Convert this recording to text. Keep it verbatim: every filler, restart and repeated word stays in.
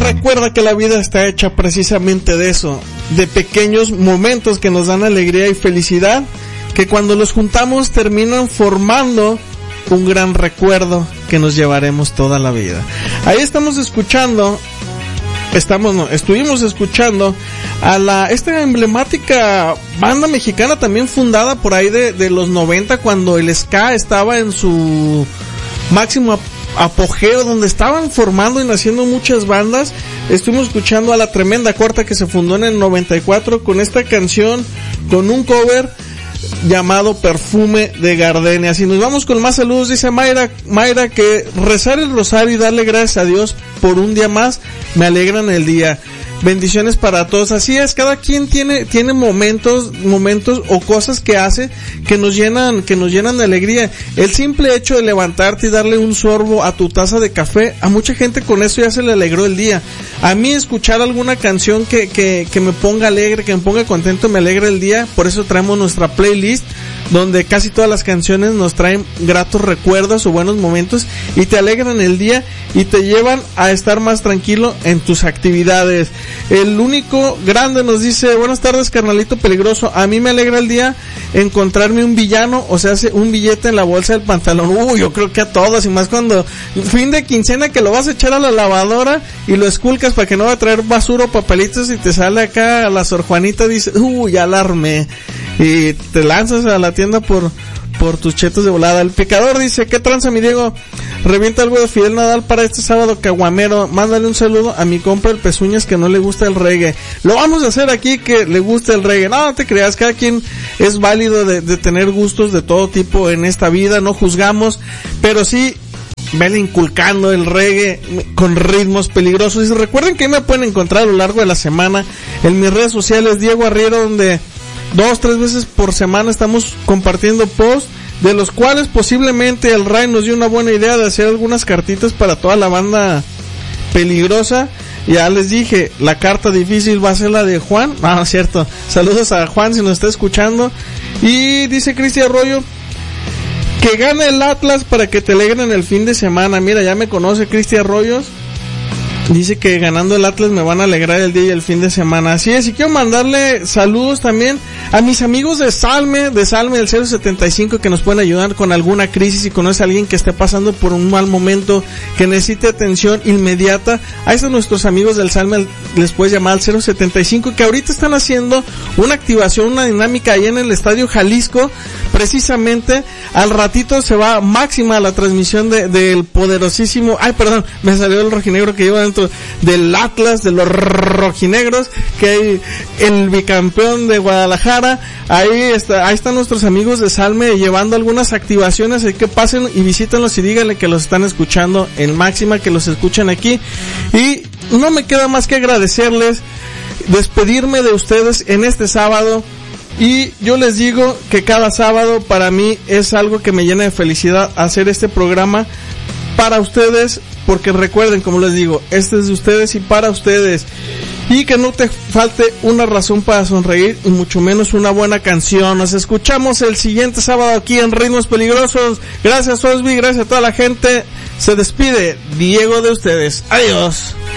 Recuerda que la vida está hecha precisamente de eso, de pequeños momentos que nos dan alegría y felicidad, que cuando los juntamos terminan formando un gran recuerdo que nos llevaremos toda la vida. Ahí estamos escuchando, estamos, no, estuvimos escuchando a la, esta emblemática banda mexicana también fundada por ahí de, de los noventa, cuando el ska estaba en su máximo apogeo, donde estaban formando y naciendo muchas bandas. Estuvimos escuchando a La Tremenda Corta, que se fundó en el noventa y cuatro con esta canción, con un cover llamado Perfume de Gardenias. Y nos vamos con más saludos. Dice Mayra, Mayra que rezar el rosario y darle gracias a Dios por un día más me alegran el día. Bendiciones para todos. Así es, cada quien tiene tiene momentos, momentos o cosas que hace que nos llenan, que nos llenan de alegría. El simple hecho de levantarte y darle un sorbo a tu taza de café, a mucha gente con eso ya se le alegró el día. A mí escuchar alguna canción que que que me ponga alegre, que me ponga contento, me alegra el día. Por eso traemos nuestra playlist, donde casi todas las canciones nos traen gratos recuerdos o buenos momentos y te alegran el día y te llevan a estar más tranquilo en tus actividades. El único grande nos dice, buenas tardes, carnalito peligroso, a mí me alegra el día encontrarme un villano, o sea, hace un billete en la bolsa del pantalón. Uy, yo creo que a todos, y más cuando fin de quincena que lo vas a echar a la lavadora y lo esculcas para que no va a traer basura o papelitos y te sale acá a la Sor Juanita, dice, uy, ya la armé, y te lanzas a la tienda por por tus chetos de volada. El Picador dice, ¿qué tranza, mi Diego? Revienta algo de Fidel Nadal para este sábado caguamero. Mándale un saludo a mi compa el Pezuñas, que no le gusta el reggae. Lo vamos a hacer aquí, que le guste el reggae. No, no te creas, cada quien es válido de, de tener gustos de todo tipo en esta vida, no juzgamos, pero sí ven inculcando el reggae con ritmos peligrosos. Y recuerden que me pueden encontrar a lo largo de la semana en mis redes sociales, Diego Arriero, donde dos, tres veces por semana estamos compartiendo posts, de los cuales posiblemente el Ray nos dio una buena idea de hacer algunas cartitas para toda la banda peligrosa. Ya les dije, la carta difícil va a ser la de Juan. No, no es cierto. Saludos a Juan si nos está escuchando. Y dice Cristian Arroyo que gane el Atlas para que te alegren el fin de semana. Mira, ya me conoce Cristian Arroyos. Dice que ganando el Atlas me van a alegrar el día y el fin de semana. Así es, y quiero mandarle saludos también a mis amigos de Salme, de Salme del cero setenta y cinco, que nos pueden ayudar con alguna crisis. Si conoce a alguien que esté pasando por un mal momento, que necesite atención inmediata, a esos nuestros amigos del Salme les puedes llamar al cero setenta y cinco, que ahorita están haciendo una activación, una dinámica ahí en el Estadio Jalisco. Precisamente al ratito se va máxima la transmisión de, del poderosísimo, ay perdón, me salió el rojinegro que lleva dentro del Atlas, de los rojinegros, que hay el bicampeón de Guadalajara. Ahí está, ahí están nuestros amigos de Salme llevando algunas activaciones, así que pasen y visítenlos y díganle que los están escuchando en máxima, que los escuchan aquí. Y no me queda más que agradecerles, despedirme de ustedes en este sábado. Y yo les digo que cada sábado para mí es algo que me llena de felicidad hacer este programa para ustedes, porque recuerden, como les digo, este es de ustedes y para ustedes. Y que no te falte una razón para sonreír y mucho menos una buena canción. Nos escuchamos el siguiente sábado aquí en Ritmos Peligrosos. Gracias, Osby, gracias a toda la gente. Se despide Diego de ustedes. Adiós.